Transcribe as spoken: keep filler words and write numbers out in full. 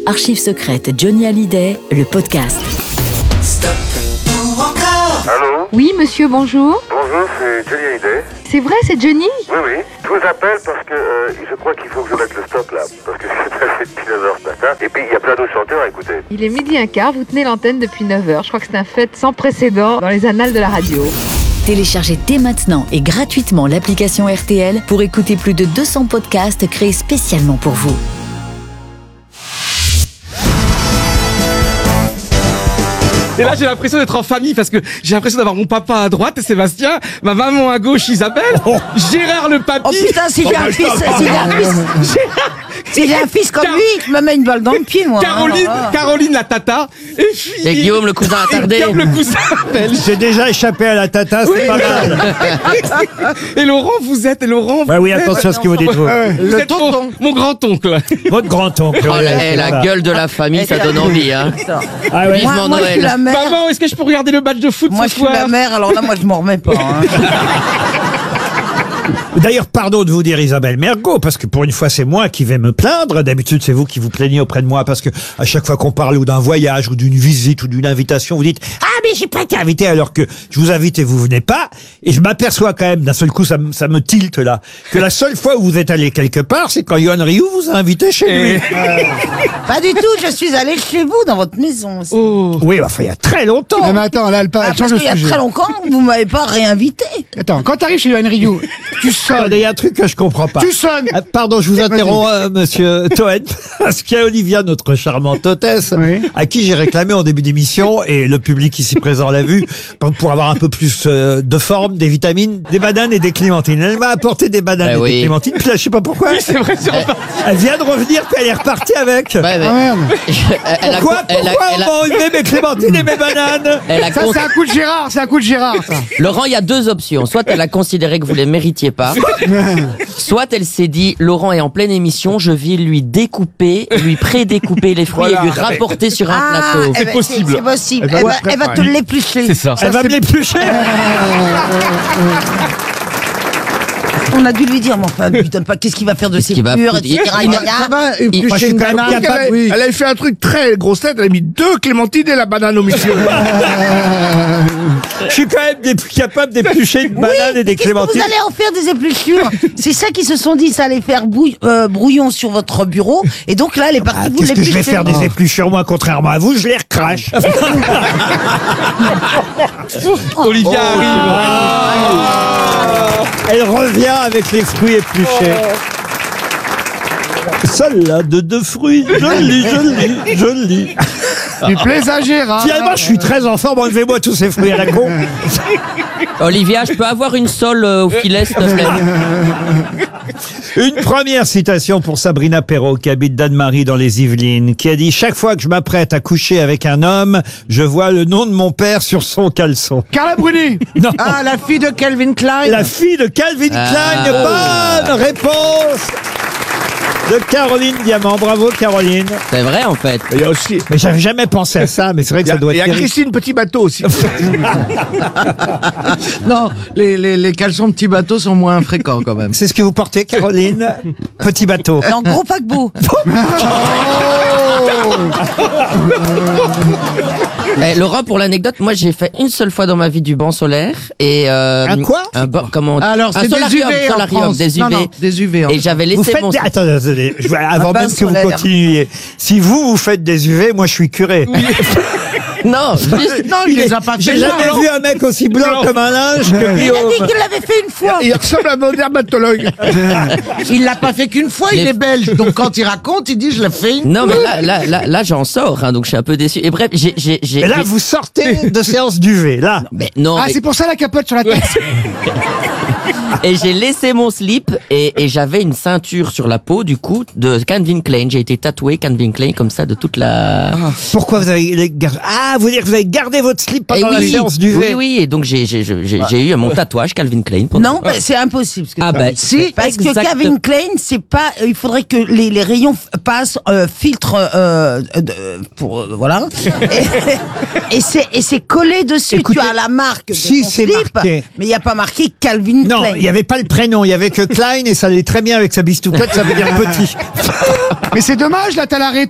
Archives secrètes Johnny Hallyday, le podcast. Stop ou encore. Allô? Oui, monsieur, bonjour. Bonjour, c'est Johnny Hallyday. C'est vrai, c'est Johnny? Oui, oui. Je vous appelle parce que euh, je crois qu'il faut que je mette le stop là. Parce que c'est passé depuis neuf heures ce matin. Et puis il y a plein d'autres chanteurs à écouter. Il est midi un quart, vous tenez l'antenne depuis neuf heures. Je crois que c'est un fait sans précédent dans les annales de la radio. Téléchargez dès maintenant et gratuitement l'application R T L pour écouter plus de deux cents podcasts créés spécialement pour vous. Et là, j'ai l'impression d'être en famille parce que j'ai l'impression d'avoir mon papa à droite, Sébastien, ma maman à gauche, Isabelle, Gérard le papy. Oh putain, si j'ai un fils, si j'ai un fils, si j'ai un fils comme Car- lui, je me mets une balle dans le pied, moi. Caroline, hein. Caroline la tata, et puis... Et Guillaume le cousin attardé. Et Guillaume le cousin belge. J'ai déjà échappé à la tata, c'est Oui. pas mal. Et Laurent, vous êtes, et Laurent, Bah vous oui, êtes- attention à ce que vous dites. Vous. Vous êtes mon, mon grand-oncle. Votre grand-oncle. Oh, oui, la, c'est eh, la ça. gueule de la famille, ça donne envie, hein. Ah ouais. Vivement Moi, moi je suis Noël. la mère. Maman, est-ce que je peux regarder le match de foot Moi, ce je suis la soir? mère, alors là, moi, je m'en remets pas. hein. D'ailleurs, pardon de vous dire Isabelle Mergo, parce que pour une fois, c'est moi qui vais me plaindre. D'habitude, c'est vous qui vous plaignez auprès de moi, parce que à chaque fois qu'on parle ou d'un voyage, ou d'une visite, ou d'une invitation, vous dites « Ah, mais j'ai pas été invité !» alors que je vous invite et vous venez pas. Et je m'aperçois quand même, d'un seul coup, ça, me- ça me tilte là, que la seule fois où vous êtes allé quelque part, c'est quand Yoann Rioux vous a invité chez lui. Pas du tout, je suis allée chez vous, dans votre maison. aussi. Oh. Oui, enfin, il y a très longtemps. Non mais attends, là, elle, pa- Ah, elle parce change de qu'il y a sujet. très longtemps, vous m'avez pas réinvité. Attends, quand t'arrives chez Yoann Rioux, tu sonnes. Il y a un truc que je comprends pas. Tu sonnes. Ah, pardon, je vous interromps, euh, monsieur Toen, parce qu'il y a Olivia, notre charmante hôtesse, Oui. à qui j'ai réclamé en début d'émission, et le public ici présent l'a vu, pour, pour avoir un peu plus euh, de forme, des vitamines, des bananes et des clémentines. Elle m'a apporté des bananes Eh et oui. des clémentines, puis là, je sais pas pourquoi. Oui, c'est vrai, c'est reparti. Elle vient de revenir, puis elle est repartie avec. Ouais, mais- Ah merde. elle a- Pourquoi, elle a- pourquoi elle a- on m'a enlevé mes clémentines et mes bananes? elle a Ça, con- c'est un coup de Gérard, c'est un coup de Gérard, ça. Laurent, il y a deux options. Soit elle a considéré que vous les méritiez pas, soit elle s'est dit, Laurent est en pleine émission, je vais lui découper, lui pré-découper les fruits Voilà. et lui rapporter sur un Ah, plateau. eh ben, possible. C'est possible. Elle va Elle va, te elle va te préparer. l'éplucher. C'est ça. Elle va me l'éplucher. On a dû lui dire, mais enfin, lui donne pas, qu'est-ce qu'il va faire de ses qu'il va pures, foutre et cetera. Il- Il y a- Ça va, Moi, je éplucher suis une quand même banane. capable- Elle, oui. elle avait fait un truc très grosse tête, elle a mis deux clémentines et la banane au milieu. Je suis quand même dé- capable d'éplucher une Oui, banane et des qu'est-ce que clémentines. vous allez en faire des épluchures? C'est ça qu'ils se sont dit, ça allait faire bouille- euh, brouillon sur votre bureau. Et donc là, elle est partie Ah, vous qu'est-ce que je vais l'éplucher. faire des épluchures, moi, contrairement à vous, je les recrache. Olivia arrive. Elle revient avec les fruits épluchés. Salade de fruits, joli, joli, joli. Tu plais à Gérard. Finalement, je suis très en forme, enlevez-moi tous ces fruits à la con. Olivia, je peux avoir une sole euh, au filet, s'il te plaît? Une première citation pour Sabrina Perrault, qui habite Danemarie dans les Yvelines, qui a dit « Chaque fois que je m'apprête à coucher avec un homme, je vois le nom de mon père sur son caleçon. Carla Bruni. » Non, Ah, la fille de Calvin Klein. la fille de Calvin Ah. Klein, bonne réponse de Caroline Diamant. Bravo Caroline. C'est vrai, en fait. Il y a aussi. Mais j'avais jamais pensé à ça, mais c'est vrai que Il y ça a, doit il y être a terrible. Christine Petit Bateau aussi. Non, les, les, les caleçons petits bateaux sont moins fréquents quand même. C'est ce que vous portez, Caroline? Petit bateau. Non, gros paquebot. Eh, Laurent, pour l'anecdote, moi j'ai fait une seule fois dans ma vie du banc solaire et euh, Un quoi? un banc, comment Alors, un c'est des U solarium, V en solarium, France. des U V. Non, non, des U V. en Et j'avais laissé Vous faites mon des... Attendez, attendez, je vais- avant bain même que vous solaire. continuiez. Si vous, vous faites des U V, moi je suis curé. non, juste- Non, il les a pas J'ai fait. jamais vu un mec aussi blanc comme un linge que Il a dit Guillaume. qu'il l'avait fait une fois. Il ressemble à mon dermatologue. Il l'a pas fait qu'une fois, il Les- est belge. Donc quand il raconte, il dit je l'ai fait une non, mais là, là, là, là, j'en sors, hein, donc je suis un peu déçu. Et bref, j'ai, j'ai, j'ai. Et là, j'ai- vous sortez de séance d'U V, là. Mais non, Ah, mais- c'est pour ça la capote sur la tête. et j'ai laissé mon slip et, et j'avais une ceinture sur la peau du coup de Calvin Klein. J'ai été tatoué Calvin Klein comme ça de toute la. Pourquoi vous avez les gar- Ah, vous dire que vous avez gardé votre slip Eh pendant la oui, séance d'U V. oui, oui, et donc j'ai, j'ai, j'ai, j'ai- j'ai eu mon tatouage Calvin Klein. pendant- Non, bah, c'est impossible. ce que Ah tu bah, dis. si, parce que exact- Calvin Klein, c'est pas. euh, il faudrait que les, les rayons f- passent euh, filtre euh, de- pour euh, voilà. Et, et c'est et c'est collé dessus. Écoutez, tu as la marque de si, ton c'est slip, marqué. mais il y a pas marqué Calvin Non, Klein. il n'y avait pas le prénom, il y avait que Klein et ça allait très bien avec sa bistoupette, ça veut dire petit. Mais c'est dommage, là, t'as l'arrêt.